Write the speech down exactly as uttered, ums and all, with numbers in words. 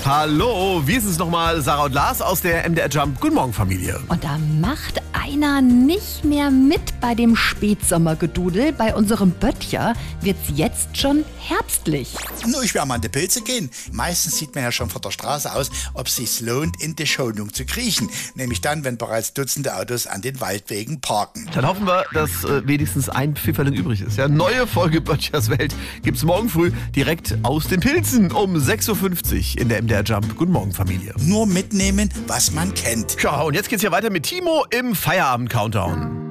Hallo, wir sind es nochmal, Sarah und Lars aus der M D R Jump. Guten Morgen, Familie. Und da macht einer nicht mehr mit bei dem Spätsommergedudel. Bei unserem Böttcher wird's jetzt schon herbstlich. Nur ich werde mal an die Pilze gehen. Meistens sieht man ja schon von der Straße aus, ob es sich lohnt, in die Schonung zu kriechen. Nämlich dann, wenn bereits Dutzende Autos an den Waldwegen parken. Dann hoffen wir, dass äh, wenigstens ein Pfifferling übrig ist. Ja, neue Folge Böttchers Welt gibt's morgen früh direkt aus den Pilzen um sechs Uhr fünfzig in der M D R Jump. Guten Morgen, Familie. Nur mitnehmen, was man kennt. Ja, und jetzt geht's ja weiter mit Timo im Feierabend-Countdown.